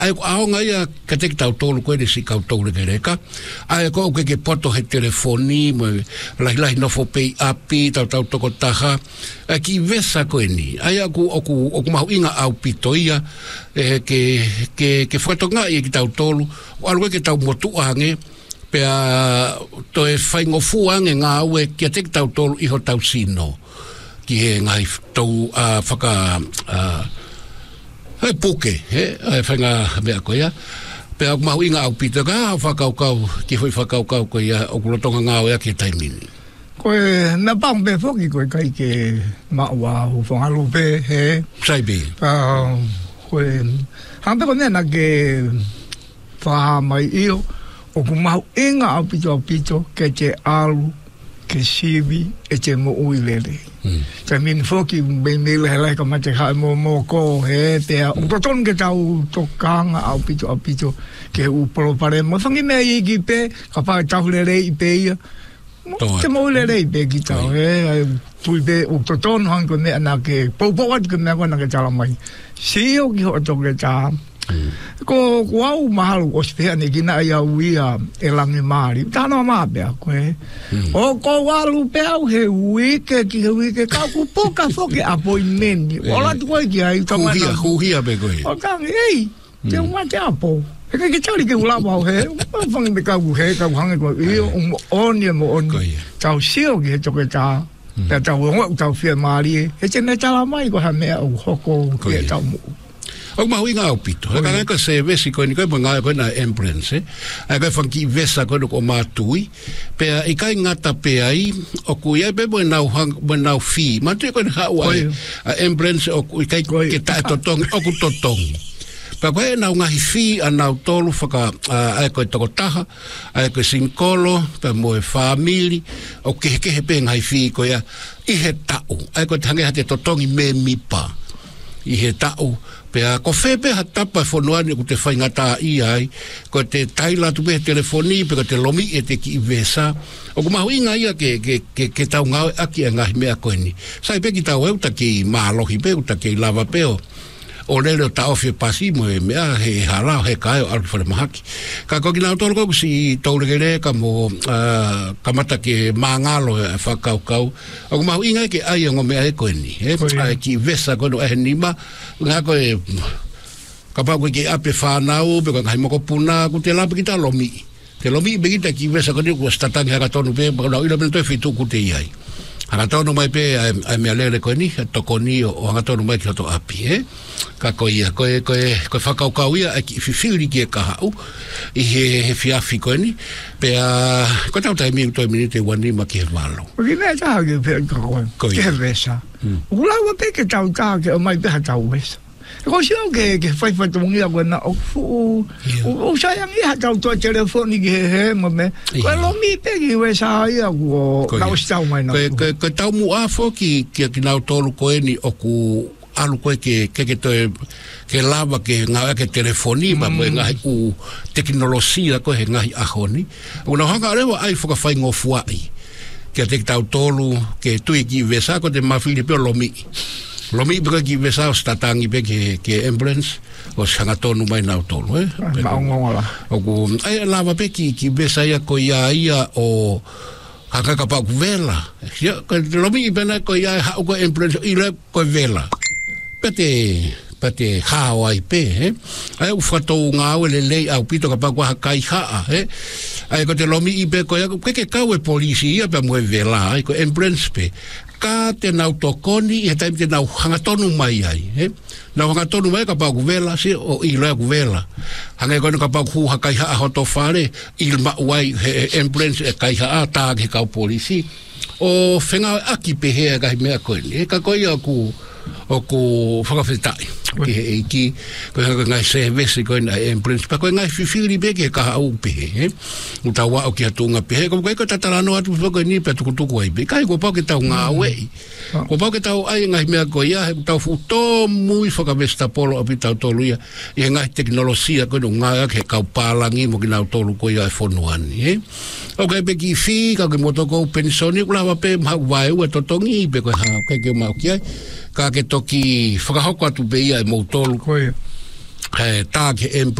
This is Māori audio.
ai ko aonga ia ka te tau tolu koe si kau tolu ke reka ai ko ke poto he telefoni mo lai no fo pay api tau toko taha ki vesa koe ni ai aku mau inga au pitoia ke fotonga i ki tau tolu o algo ke tau motu ange pea to e whaingo fuange ngā ue ki te tau tolu iho tau sino ki he ngai tau whaka he puke, he whainga mea koea. Pea mahu inga au pita ka, whakaukau, ki hui whakaukau koea, o kulotonga ngā oea ki taimini. Koe, na pang pe whoki koe kai ke maua hu whangalu pe, he. Saibi. Koe, hampe ko nena ke whaha mai iyo, o ku mahu inga au pito, ke te alu, ke sivi, e te mo uilele. Te min foki me hele ka mate ha mo ko he te o ton ke tau to kanga au pito ke u pro pare mo fangi me i ki pe ka pa tau le i pe ia te mo le i pe ki tau he tu be o ton hang ko me ana ke po wat ke me na ke tala mai si o ki ho to ke ta ko wau mahal o spea ni gina ia uia e langi mari tano ma be ko o ko walu pe au he wike ka ku poka foke appointment ola tu ki ai to ma huhia be ko o kan ei te uma te apo e ke tali ke ula ba he fang be ka ku he ka hang ko mo on tau sio ki to ke ta ta tau fia mari e te na tala mai ko ha me o hoko ke tau o ma winga au pito ka ka se vesi ko ni ko nga ko na emprence ai ka fanki vesa ko ko matui pe i kai ngata pe ai o ku ia be bona bona fi ma te ko ha wa emprence o ku kai ke ta totong o ku totong pa ko na nga fi ana tolu faka ai ko to taha ai ko sinkolo pe mo family o ke pe ngai fi ko ya i he tau ai ko tange ha te totong i me mi pa i he tau pea ko fepe ha tapa fonoani ko te whaingata i ai ko te taila tu pe telefoni pe ko te lomi e te ki vesa o ko mahu inga ia ke tau ngau aki a ngahi mea koe ni sai pe ki tau euta ki maalohi pe uta ki lava peo o lele o ta ofi pasi mo e mea he harao he kai o alfa le mahaki ka ko ki nao tolo ko si taulegere ka mo kamata ke maangalo e whakaukau o ko mahu inga ke ai ngo mea e koe ni ki vesa koe no e nima nga koe kapa koe ke ape whanau pe koe ngai moko puna ko te lape ki ta lomi te lomi be kita ki vesa koe ni ko statangi haka tonu pe pa ila mele toi fitu ku te iai haka tonu mai pe ai mea lele koe ni toko ni o haka tonu mai ki hoto api ka koe ia koe whakaukau ia ki whiwhiri ki e kahau i he whiawhi koe ni pe koe tau tai miu toi minute wani ma ki he walo o ki mea taha ki pe koe ke he vesa ulaua pe ke tau taha ke o mai peha tau vesa ko si o ke whaiwhatungia koe na o sayang iha tau toa telefoni ki he mo me koe lomi pe ki vesa ia ko nao si tau mai na koe tau mu afo ki nao tolu koe ni o ku alu koe ke toe ke lava ke ngā ke telefoni ma koe ngahi u teknolosia koe he ngahi ahoni una hanga rewa ai whakawhai ngofuai ke te tau tolu ke tui ki vesa ko te mawhiri peo lomi beka ki vesa o statangi pe ke ambulance o sangatonu mai nau tolu maongongola o ku ai lava pe ki vesa ia ko ia o haka kapa ku vela ko lomi pena ko ia ha ko ambulance ile ko vela pate hawai pe ai u fato nga o le lei au pito ka pa kwa kai ha ai ko te lomi ibe ko ke kau e polisi ia pe mo vela ai ko ambulance pe ka te nau tokoni e tai te nau hangatonu mai ai nau hangatonu mai ka pa ku vela si o i le ku vela hanga ko ka pa ku ha kai ha hoto fare il ma wai ambulance e kai ha ta ke ka polisi o fenga aki pe he ga me ko ni ka ko ia ku o ku whakawhetai ki he eiki ko ngai se vesi ko na ambulance pa ko ngai whiwhiri be ke ka au pe u tawa o ki atunga pe ko ko tatarano atu ko ni pe tukutuku ai be kai ko pa ke tau ngā wei ko pa ke tau ai ngai mea ko ia he tau futo mui whakawesta polo api tau tolu ia i ngai teknolosia ko ngā ke kau palangi mo ki nau tolu ko ia e whonuani o kai pe ki whi ka ke motoko pensoni kula pe mau vai ua totongi pe ko ha kai ke mau ki ai ka ke toki whakahoko atu pe ia e mautolu tā ke